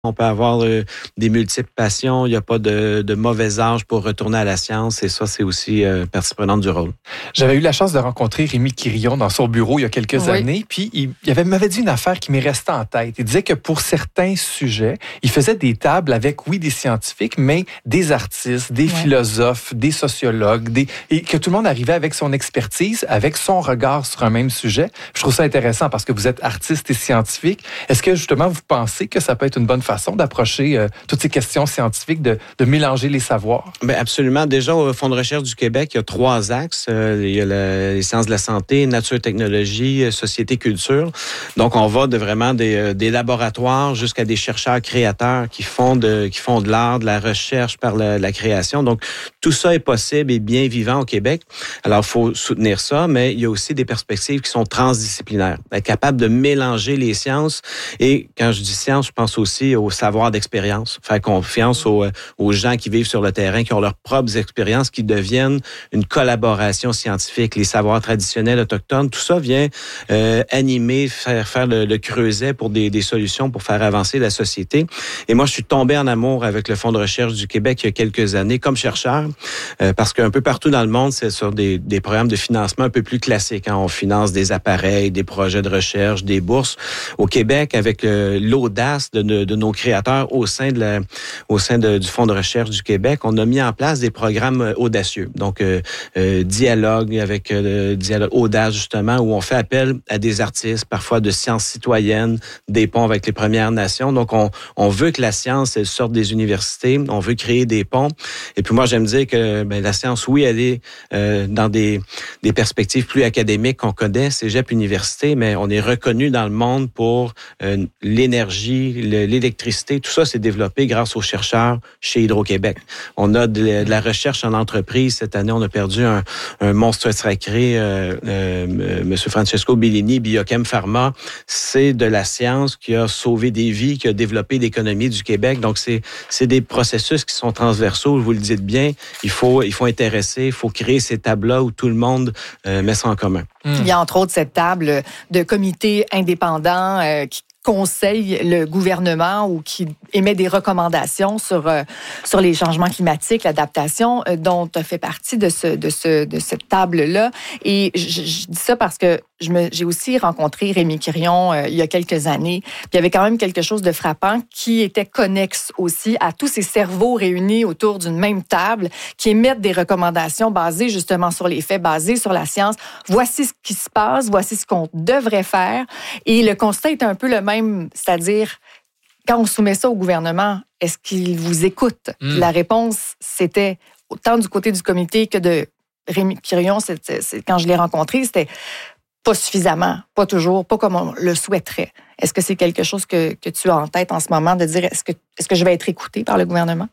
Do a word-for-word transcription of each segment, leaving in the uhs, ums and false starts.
On peut avoir euh, des multiples passions. Il n'y a pas de, de mauvais âge pour retourner à la science. Et ça, c'est aussi euh, partie prenante du rôle. J'avais eu la chance de rencontrer Rémi Quirion dans son bureau il y a quelques oui. années. Puis, il, il avait, m'avait dit une affaire qui m'est restée en tête. Il disait que pour certains sujets, il faisait des tables avec, oui, des scientifiques, mais des artistes, des ouais. philosophes, des sociologues, des, et que tout le monde arrivait avec son expertise, avec son regard sur un même sujet. Je trouve ça intéressant parce que vous êtes artiste et scientifique. Est-ce que, justement, vous pensez que ça peut être une bonne façon façon d'approcher euh, toutes ces questions scientifiques, de, de mélanger les savoirs? Bien, absolument. Déjà, au Fonds de recherche du Québec, il y a trois axes. Euh, il y a la, les sciences de la santé, nature, technologie, société, culture. Donc, on va de vraiment des, des laboratoires jusqu'à des chercheurs créateurs qui font de, qui font de l'art, de la recherche par la, la création. Donc, tout ça est possible et bien vivant au Québec. Alors, il faut soutenir ça, mais il y a aussi des perspectives qui sont transdisciplinaires. Être capable de mélanger les sciences. Et quand je dis science, je pense aussi au savoir d'expérience. Faire confiance aux, aux gens qui vivent sur le terrain, qui ont leurs propres expériences, qui deviennent une collaboration scientifique. Les savoirs traditionnels autochtones, tout ça vient euh, animer, faire, faire le, le creuset pour des, des solutions pour faire avancer la société. Et moi, je suis tombé en amour avec le Fonds de recherche du Québec il y a quelques années comme chercheur, euh, parce qu'un peu partout dans le monde, c'est sur des, des programmes de financement un peu plus classiques. Hein. On finance des appareils, des projets de recherche, des bourses. Au Québec, avec euh, l'audace de, de, de nos créateurs au sein de la, au sein de, du Fonds de recherche du Québec, on a mis en place des programmes audacieux. Donc, euh, euh, dialogue avec euh, dialogue audace justement, où on fait appel à des artistes, parfois de sciences citoyennes, des ponts avec les Premières Nations. Donc, on, on veut que la science elle sorte des universités, on veut créer des ponts. Et puis moi, j'aime dire que ben, la science, oui, elle est euh, dans des, des perspectives plus académiques qu'on connaît, cégep, université, mais on est reconnu dans le monde pour euh, l'énergie, le, l'électricité. Tout ça s'est développé grâce aux chercheurs chez Hydro-Québec. On a de, de la recherche en entreprise. Cette année, on a perdu un, un monstre sacré, euh, euh, M. Francesco Bellini, Biochem Pharma. C'est de la science qui a sauvé des vies, qui a développé l'économie du Québec. Donc, c'est, c'est des processus qui sont transversaux. Vous le dites bien, il faut, il faut intéresser, il faut créer ces tables-là où tout le monde euh, met ça en commun. Il y a entre autres cette table de comités indépendants euh, qui conseille le gouvernement ou qui émet des recommandations sur euh, sur les changements climatiques, l'adaptation, euh, dont tu as fait partie de ce de ce de cette table-là. Et je, je dis ça parce que je me j'ai aussi rencontré Rémi Quirion euh, il y a quelques années. Puis il y avait quand même quelque chose de frappant qui était connexe aussi à tous ces cerveaux réunis autour d'une même table qui émettent des recommandations basées justement sur les faits, basées sur la science. Voici ce qui se passe, voici ce qu'on devrait faire. Et le constat est un peu le même. Même, c'est-à-dire, quand on soumet ça au gouvernement, est-ce qu'il vous écoute? Mmh. La réponse, c'était autant du côté du comité que de Rémi Quirion, c'est, c'est, quand je l'ai rencontré, c'était pas suffisamment, pas toujours, pas comme on le souhaiterait. Est-ce que c'est quelque chose que, que tu as en tête en ce moment, de dire, est-ce que, est-ce que je vais être écouté par le gouvernement?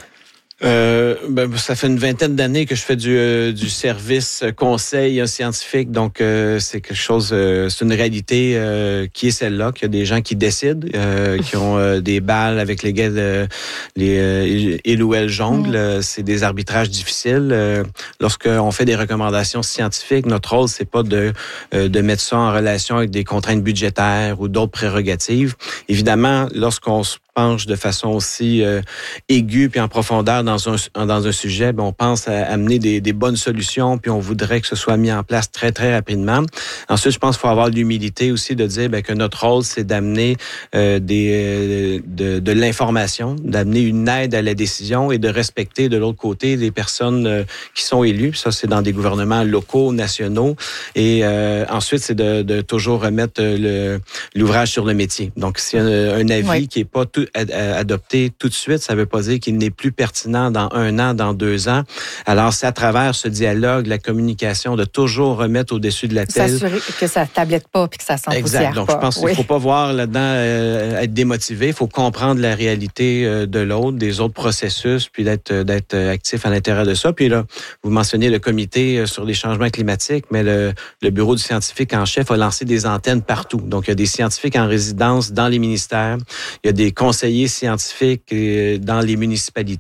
Euh, ben, ça fait une vingtaine d'années que je fais du, euh, du service conseil scientifique, donc euh, c'est quelque chose, euh, c'est une réalité euh, qui est celle-là, qu'il y a des gens qui décident, euh, qui ont euh, des balles avec lesquelles euh, les euh, il ou elle jongle. Mmh. C'est des arbitrages difficiles. Euh, lorsqu'on fait des recommandations scientifiques, notre rôle c'est pas de euh, de mettre ça en relation avec des contraintes budgétaires ou d'autres prérogatives. Évidemment, lorsqu'on se penche de façon aussi euh, aiguë puis en profondeur dans un dans un sujet, ben on pense à amener des, des bonnes solutions puis on voudrait que ce soit mis en place très très rapidement. Ensuite, je pense qu'il faut avoir l'humilité aussi de dire ben, que notre rôle c'est d'amener euh, des de, de l'information, d'amener une aide à la décision et de respecter de l'autre côté les personnes euh, qui sont élues. Ça c'est dans des gouvernements locaux, nationaux. Et euh, ensuite c'est de, de toujours remettre le l'ouvrage sur le métier. Donc s'il y a un, un avis oui. qui est pas tout adopté tout de suite, ça ne veut pas dire qu'il n'est plus pertinent dans un an, dans deux ans. Alors, c'est à travers ce dialogue, la communication, de toujours remettre au-dessus de la tête. S'assurer que ça ne tablette pas puis que ça s'empoussière pas. Exact. Donc, je pense qu'il ne oui. faut pas voir là-dedans euh, être démotivé. Il faut comprendre la réalité euh, de l'autre, des autres processus, puis d'être, d'être actif à l'intérieur de ça. Puis là, vous mentionnez le comité sur les changements climatiques, mais le, le bureau du scientifique en chef a lancé des antennes partout. Donc, il y a des scientifiques en résidence dans les ministères. Il y a des conseillers scientifiques dans les municipalités. Il y a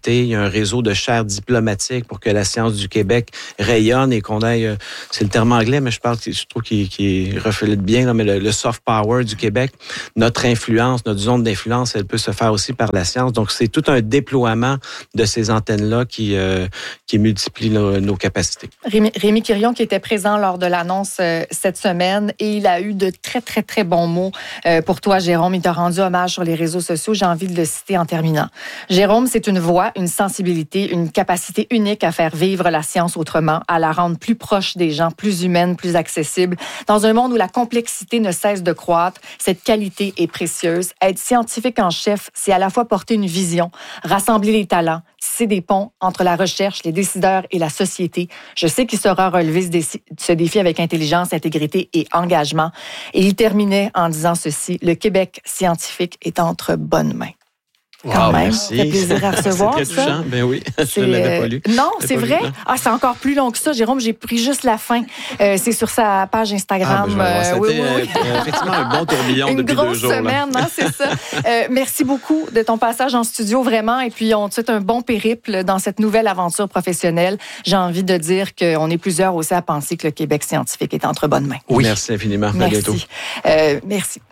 un réseau de chaires diplomatiques pour que la science du Québec rayonne et qu'on aille, euh, c'est le terme anglais, mais je parle, je trouve qu'il, qu'il reflète bien, là, mais le, le soft power du Québec, notre influence, notre zone d'influence, elle peut se faire aussi par la science. Donc, c'est tout un déploiement de ces antennes-là qui, euh, qui multiplient nos, nos capacités. Rémi, Rémi Quirion qui était présent lors de l'annonce euh, cette semaine et il a eu de très, très, très bons mots euh, pour toi, Jérôme. Il t'a rendu hommage sur les réseaux sociaux. J'ai envie de le citer en terminant. Jérôme, c'est une voix, une sensibilité, une capacité unique à faire vivre la science autrement, à la rendre plus proche des gens, plus humaine, plus accessible. Dans un monde où la complexité ne cesse de croître, cette qualité est précieuse. Être scientifique en chef, c'est à la fois porter une vision, rassembler les talents, tisser des ponts entre la recherche, les décideurs et la société. Je sais qu'il saura relever ce défi, ce défi avec intelligence, intégrité et engagement. Et il terminait en disant ceci: le Québec scientifique est entre bonnes mains. Quand wow, même, merci. ça fait plaisir à recevoir. C'est très ça. touchant. Ben oui, je C'est, ne l'avais pas lu. Euh, non, c'est, c'est vrai. Lu, ah, c'est encore plus long que ça, Jérôme. J'ai pris juste la fin. Euh, c'est sur sa page Instagram. Ah, ben, euh, oui, oui, oui. Euh, effectivement un bon tourbillon Une depuis deux jours. Une grosse semaine, hein, c'est ça. Euh, merci beaucoup de ton passage en studio, vraiment. Et puis, on te souhaite un bon périple dans cette nouvelle aventure professionnelle. J'ai envie de dire qu'on est plusieurs aussi à penser que le Québec scientifique est entre bonnes mains. Oui. Merci infiniment. Merci. À bientôt. Euh, merci.